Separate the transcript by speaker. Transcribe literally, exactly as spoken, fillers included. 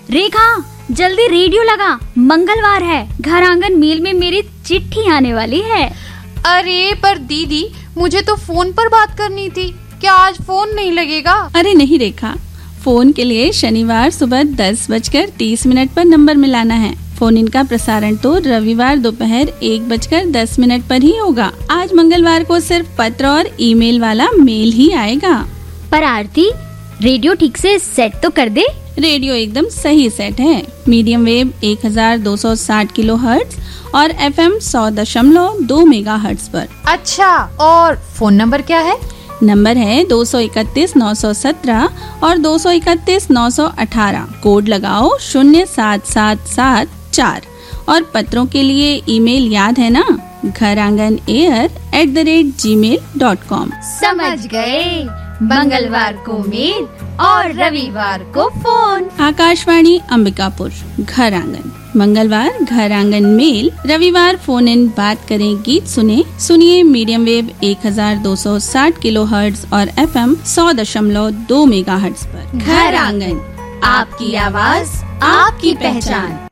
Speaker 1: रेखा जल्दी रेडियो लगा, मंगलवार है, घर आंगन मेल में मेरी चिट्ठी आने वाली है।
Speaker 2: अरे पर दीदी, मुझे तो फोन पर बात करनी थी, क्या आज फोन नहीं लगेगा?
Speaker 3: अरे नहीं रेखा, फोन के लिए शनिवार सुबह दस बजकर तीस मिनट पर नंबर मिलाना है। फोन इन का प्रसारण तो रविवार दोपहर एक बजकर दस मिनट पर ही होगा। आज मंगलवार को सिर्फ पत्र और ईमेल वाला मेल ही आएगा।
Speaker 1: पर आरती, रेडियो ठीक से सेट तो कर दे।
Speaker 3: रेडियो एकदम सही सेट है। मीडियम वेव एक हजार दो सौ साठ किलो हर्ट्ज और एफएम सौ दशमलव दो मेगा हर्ट्ज पर।
Speaker 2: अच्छा, और फोन नंबर क्या है?
Speaker 3: नंबर है दो सौ इकतीस नौ सौ सत्रह और दो सौ इकतीस नौ सौ अठारह। कोड लगाओ शून्य सात सात सात चार। और पत्रों के लिए ईमेल याद है ना, घर आंगन air at the rate ji mail dot com.
Speaker 1: समझ गए, मंगलवार को मेल और रविवार को फोन।
Speaker 3: आकाशवाणी अंबिकापुर, घर आंगन। मंगलवार घर आंगन मेल, रविवार फोन इन बात करें गीत सुने। सुनिए मीडियम वेव एक हजार दो सौ साठ किलो हर्ट्ज और एफएम सौ दशमलव दो मेगा हर्ट्ज पर।
Speaker 1: घर आंगन, आपकी आवाज आपकी पहचान।